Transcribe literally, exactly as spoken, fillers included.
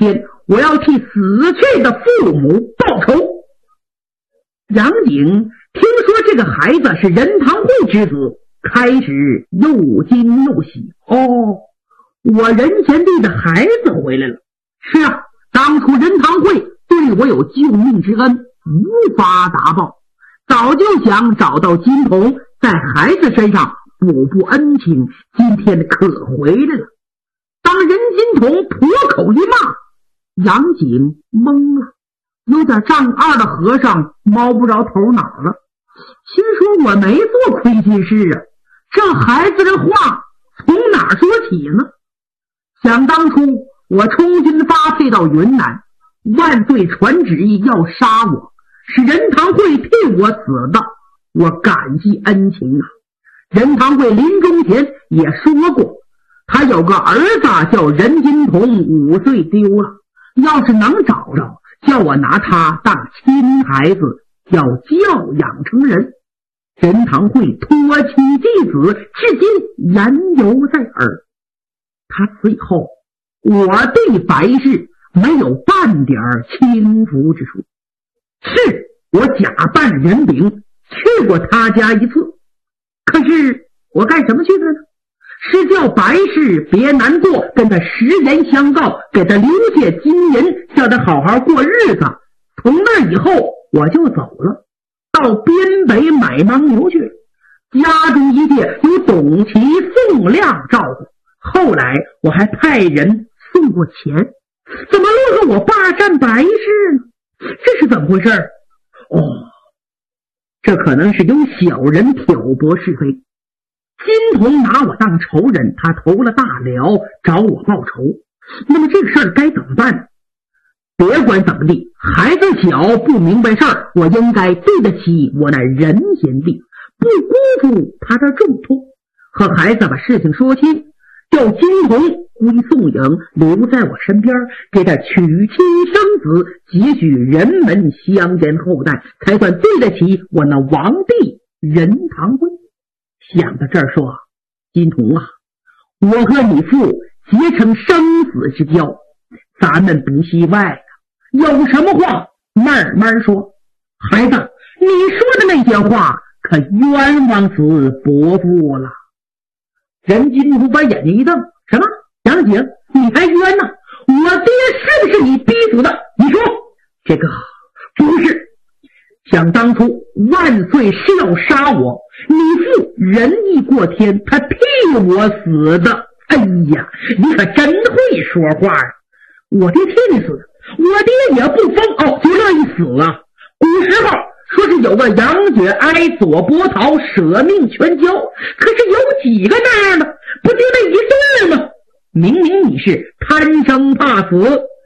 天，我要替死去的父母报仇。杨景听说这个孩子是任堂会之子，开始又惊又喜。哦，我任贤弟的孩子回来了。是啊，当初任堂会对我有救命之恩，无法答报，早就想找到金童，在孩子身上补补恩情，今天可回来了。当任金童破口一骂，杨景懵了，有点丈二的和尚摸不着头脑了，心说我没做亏心事啊，这孩子的话从哪说起呢？想当初我充军发配到云南，万岁传旨意要杀我，是任堂会替我死的，我感激恩情啊。任堂会临终前也说过，他有个儿子叫任金童，五岁丢了，要是能找着，叫我拿他当亲孩子，要教养成人。任堂会托妻继子，至今言犹在耳。他死以后，我对白氏没有半点轻浮之处。是我假扮任炳去过他家一次，可是我干什么去了呢？是叫白氏别难过，跟他实言相告，给他留下金银，叫他好好过日子。从那以后我就走了，到边北买牦牛去了。家中一切由董其、宋亮照顾，后来我还派人送过钱，怎么落了我霸占白氏呢？这是怎么回事？哦，这可能是有小人挑拨是非。金童拿我当仇人，他投了大辽，找我报仇。那么这个事儿该怎么办呢？别管怎么地，孩子小不明白事儿，我应该对得起我那任贤弟，不辜负他的重托，和孩子把事情说清，叫金童归宋颖，留在我身边，给他娶妻生子，结许人门乡间后代，才算对得起我那王弟任堂会。想到这儿说，金童啊，我和你父结成生死之交，咱们不戏外的，有什么话慢慢说。孩子，你说的那些话可冤枉死伯父了。任金童把眼睛一瞪，什么？杨景，你还冤呢？我爹是不是你逼死的？你说。这个不是，想当初万岁是要杀我，你父仁义过天，他替我死的。哎呀，你可真会说话啊！我爹替你死的，我爹也不疯哦，就乐意死啊。古时候说是有个杨觉哀左伯桃舍命全交，可是有几个那样的？不就那一对吗？明明你是贪生怕死，